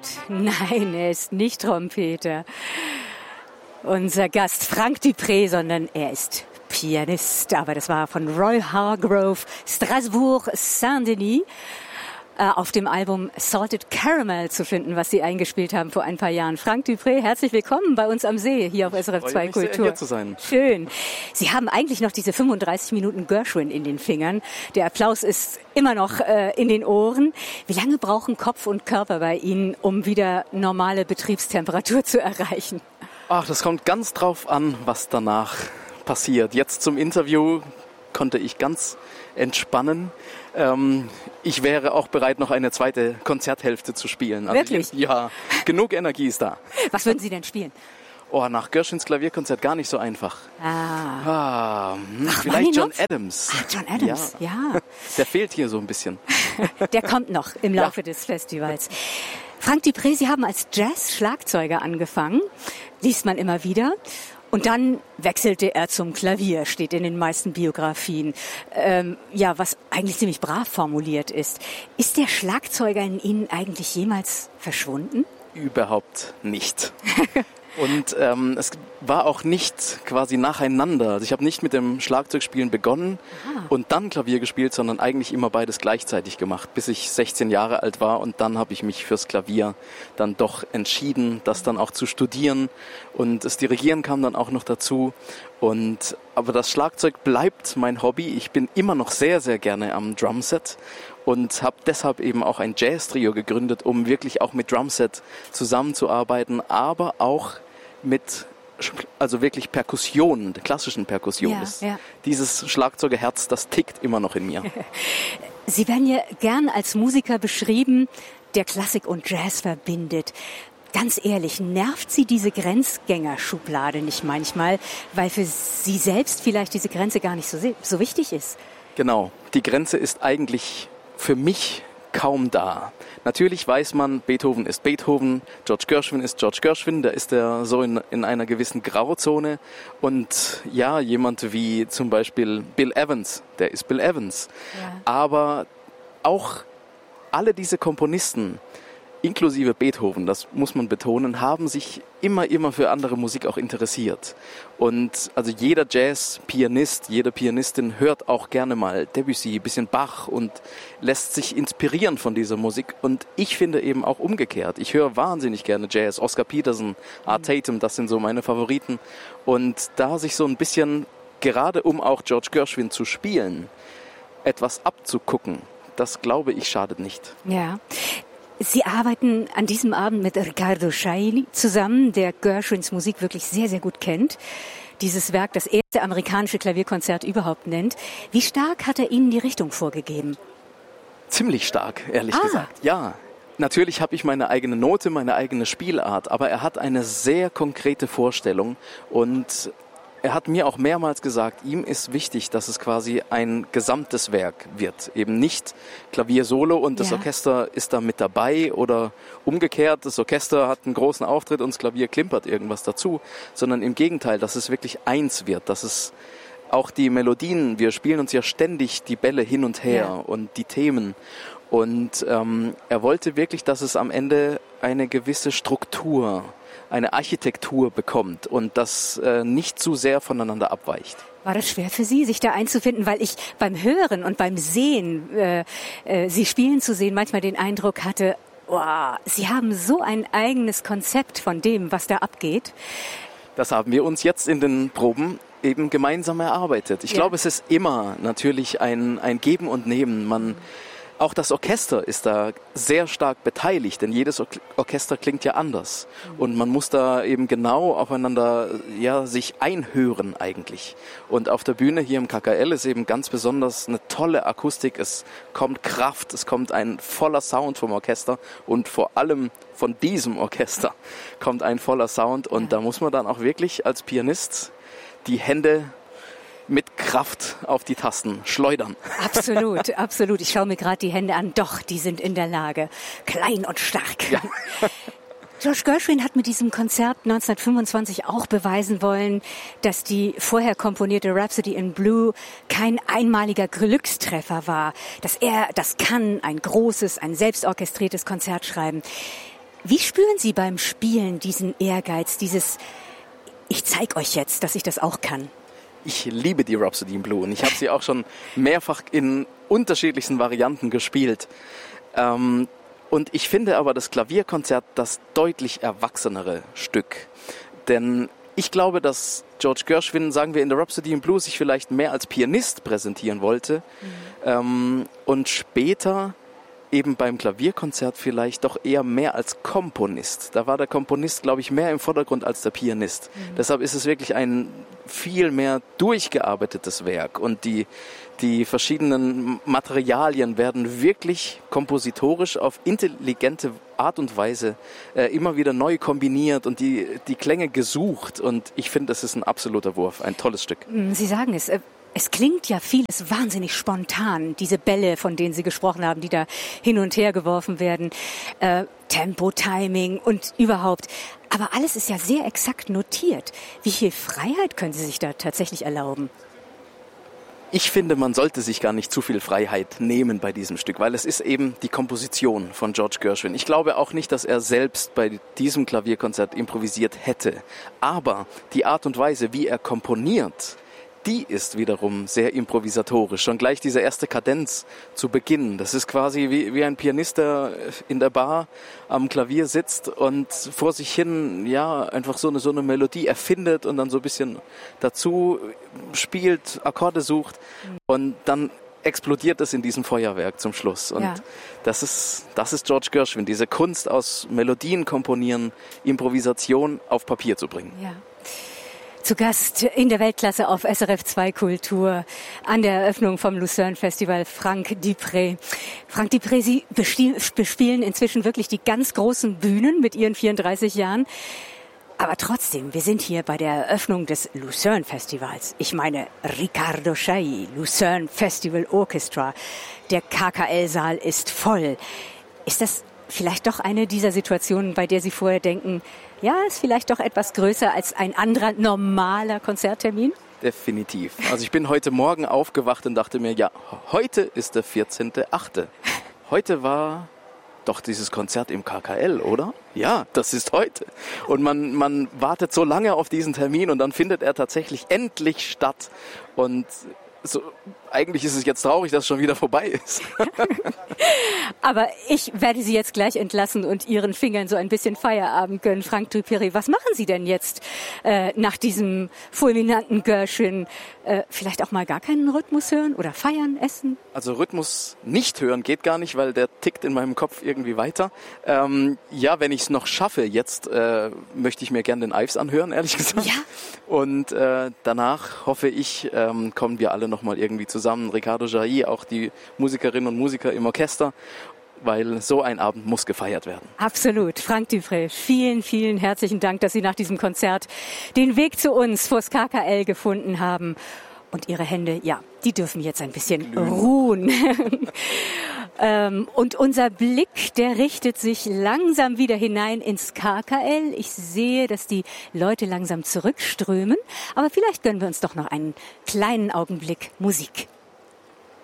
Nein, er ist nicht Trompeter. Unser Gast Frank Dupré, sondern er ist Pianist. Aber das war von Roy Hargrove, Strasbourg, Saint-Denis, auf dem Album Salted Caramel zu finden, was Sie eingespielt haben vor ein paar Jahren. Frank Dupré, herzlich willkommen bei uns am See, hier auf SRF 2 Kultur. Sehr, hier zu sein. Schön. Sie haben eigentlich noch diese 35 Minuten Gershwin in den Fingern. Der Applaus ist immer noch in den Ohren. Wie lange brauchen Kopf und Körper bei Ihnen, um wieder normale Betriebstemperatur zu erreichen? Ach, das kommt ganz drauf an, was danach passiert. Jetzt zum Interview konnte ich ganz entspannen. Ich wäre auch bereit, noch eine zweite Konzerthälfte zu spielen. Also wirklich? Ja, genug Energie ist da. Was würden Sie denn spielen? Oh, nach Gershwins Klavierkonzert gar nicht so einfach. Vielleicht John Adams. Ach, John Adams, ja. Der fehlt hier so ein bisschen. Der kommt noch im Laufe des Festivals. Frank Dupré, Sie haben als Jazz-Schlagzeuger angefangen, liest man immer wieder. Und dann wechselte er zum Klavier, steht in den meisten Biografien. Was eigentlich ziemlich brav formuliert ist. Ist der Schlagzeuger in Ihnen eigentlich jemals verschwunden? Überhaupt nicht. Und es war auch nicht quasi nacheinander. Also ich habe nicht mit dem Schlagzeugspielen begonnen und dann Klavier gespielt, sondern eigentlich immer beides gleichzeitig gemacht, bis ich 16 Jahre alt war. Und dann habe ich mich fürs Klavier dann doch entschieden, das dann auch zu studieren. Und das Dirigieren kam dann auch noch dazu. Aber das Schlagzeug bleibt mein Hobby. Ich bin immer noch sehr, sehr gerne am Drumset. Und habe deshalb eben auch ein Jazz-Trio gegründet, um wirklich auch mit Drumset zusammenzuarbeiten, aber auch mit wirklich Perkussion, der klassischen Perkussion. Ja. Dieses Schlagzeugerherz, das tickt immer noch in mir. Sie werden ja gern als Musiker beschrieben, der Klassik und Jazz verbindet. Ganz ehrlich, nervt Sie diese Grenzgängerschublade nicht manchmal, weil für Sie selbst vielleicht diese Grenze gar nicht so wichtig ist? Genau, die Grenze ist eigentlich für mich kaum da. Natürlich weiß man, Beethoven ist Beethoven, George Gershwin ist George Gershwin, da ist er so in einer gewissen Grauzone. Und ja, jemand wie zum Beispiel Bill Evans, der ist Bill Evans. Ja. Aber auch alle diese Komponisten, inklusive Beethoven, das muss man betonen, haben sich immer für andere Musik auch interessiert. Und also jeder Jazz-Pianist, jede Pianistin hört auch gerne mal Debussy, ein bisschen Bach und lässt sich inspirieren von dieser Musik. Und ich finde eben auch umgekehrt. Ich höre wahnsinnig gerne Jazz. Oscar Peterson, Art Tatum, das sind so meine Favoriten. Und da sich so ein bisschen, gerade um auch George Gershwin zu spielen, etwas abzugucken, das glaube ich schadet nicht. Ja. Sie arbeiten an diesem Abend mit Riccardo Chailly zusammen, der Gershwins Musik wirklich sehr, sehr gut kennt. Dieses Werk das erste amerikanische Klavierkonzert überhaupt nennt. Wie stark hat er Ihnen die Richtung vorgegeben? Ziemlich stark, ehrlich gesagt. Ja, natürlich habe ich meine eigene Note, meine eigene Spielart, aber er hat eine sehr konkrete Vorstellung und er hat mir auch mehrmals gesagt, ihm ist wichtig, dass es quasi ein gesamtes Werk wird. Eben nicht Klavier-Solo und das Orchester ist da mit dabei oder umgekehrt, das Orchester hat einen großen Auftritt und das Klavier klimpert irgendwas dazu, sondern im Gegenteil, dass es wirklich eins wird, dass es auch die Melodien, wir spielen uns ja ständig die Bälle hin und her und die Themen. Und er wollte wirklich, dass es am Ende eine gewisse Struktur, eine Architektur bekommt und das nicht zu sehr voneinander abweicht. War das schwer für Sie, sich da einzufinden? Weil ich beim Hören und beim Sehen, Sie spielen zu sehen, manchmal den Eindruck hatte, wow, Sie haben so ein eigenes Konzept von dem, was da abgeht. Das haben wir uns jetzt in den Proben eben gemeinsam erarbeitet. Ich glaube, es ist immer natürlich ein Geben und Nehmen. Auch das Orchester ist da sehr stark beteiligt, denn jedes Orchester klingt ja anders. Und man muss da eben genau aufeinander sich einhören eigentlich. Und auf der Bühne hier im KKL ist eben ganz besonders eine tolle Akustik. Es kommt Kraft, es kommt ein voller Sound vom Orchester und vor allem von diesem Orchester kommt ein voller Sound. Und da muss man dann auch wirklich als Pianist die Hände mit Kraft auf die Tasten schleudern. Absolut, absolut. Ich schaue mir gerade die Hände an. Doch, die sind in der Lage. Klein und stark. Ja. George Gershwin hat mit diesem Konzert 1925 auch beweisen wollen, dass die vorher komponierte Rhapsody in Blue kein einmaliger Glückstreffer war. Dass er das kann, ein großes, ein selbstorchestriertes Konzert schreiben. Wie spüren Sie beim Spielen diesen Ehrgeiz, ich zeige euch jetzt, dass ich das auch kann? Ich liebe die Rhapsody in Blue und ich habe sie auch schon mehrfach in unterschiedlichsten Varianten gespielt. Und ich finde aber das Klavierkonzert das deutlich erwachsenere Stück. Denn ich glaube, dass George Gershwin, sagen wir in der Rhapsody in Blue, sich vielleicht mehr als Pianist präsentieren wollte und später eben beim Klavierkonzert vielleicht doch eher mehr als Komponist. Da war der Komponist, glaube ich, mehr im Vordergrund als der Pianist. Deshalb ist es wirklich ein viel mehr durchgearbeitetes Werk und die verschiedenen Materialien werden wirklich kompositorisch auf intelligente Art und Weise immer wieder neu kombiniert und die Klänge gesucht und ich finde, das ist ein absoluter Wurf, ein tolles Stück. Sie sagen es. Es klingt ja vieles wahnsinnig spontan, diese Bälle, von denen Sie gesprochen haben, die da hin und her geworfen werden, Tempo, Timing und überhaupt. Aber alles ist ja sehr exakt notiert. Wie viel Freiheit können Sie sich da tatsächlich erlauben? Ich finde, man sollte sich gar nicht zu viel Freiheit nehmen bei diesem Stück, weil es ist eben die Komposition von George Gershwin. Ich glaube auch nicht, dass er selbst bei diesem Klavierkonzert improvisiert hätte. Aber die Art und Weise, wie er komponiert, die ist wiederum sehr improvisatorisch. Schon gleich diese erste Kadenz zu Beginn. Das ist quasi wie ein Pianist, der in der Bar am Klavier sitzt und vor sich hin einfach so eine Melodie erfindet und dann so ein bisschen dazu spielt, Akkorde sucht und dann explodiert es in diesem Feuerwerk zum Schluss. Und das ist George Gershwin, diese Kunst aus Melodien komponieren, Improvisation auf Papier zu bringen. Ja. Zu Gast in der Weltklasse auf SRF 2 Kultur an der Eröffnung vom Lucerne Festival Franck Dupré. Franck Dupré, Sie bespielen inzwischen wirklich die ganz großen Bühnen mit Ihren 34 Jahren. Aber trotzdem, wir sind hier bei der Eröffnung des Lucerne Festivals. Ich meine Riccardo Chailly, Lucerne Festival Orchestra. Der KKL-Saal ist voll. Ist das vielleicht doch eine dieser Situationen, bei der Sie vorher denken, ja, ist vielleicht doch etwas größer als ein anderer normaler Konzerttermin? Definitiv. Also ich bin heute Morgen aufgewacht und dachte mir, heute ist der 14.8. Heute war doch dieses Konzert im KKL, oder? Ja, das ist heute. Und man wartet so lange auf diesen Termin und dann findet er tatsächlich endlich statt. Und so, eigentlich ist es jetzt traurig, dass es schon wieder vorbei ist. Aber ich werde Sie jetzt gleich entlassen und Ihren Fingern so ein bisschen Feierabend gönnen. Franck Dupré, was machen Sie denn jetzt nach diesem fulminanten Gershwin? Vielleicht auch mal gar keinen Rhythmus hören oder feiern, essen? Also Rhythmus nicht hören geht gar nicht, weil der tickt in meinem Kopf irgendwie weiter. Wenn ich es noch schaffe, jetzt möchte ich mir gerne den Ives anhören, ehrlich gesagt. Ja. Und danach hoffe ich, kommen wir alle nochmal irgendwie zusammen. Riccardo Chailly, auch die Musikerinnen und Musiker im Orchester, weil so ein Abend muss gefeiert werden. Absolut. Franck Dupré, vielen, vielen herzlichen Dank, dass Sie nach diesem Konzert den Weg zu uns vors KKL gefunden haben. Und Ihre Hände, die dürfen jetzt ein bisschen ruhen. Und unser Blick, der richtet sich langsam wieder hinein ins KKL. Ich sehe, dass die Leute langsam zurückströmen. Aber vielleicht gönnen wir uns doch noch einen kleinen Augenblick Musik.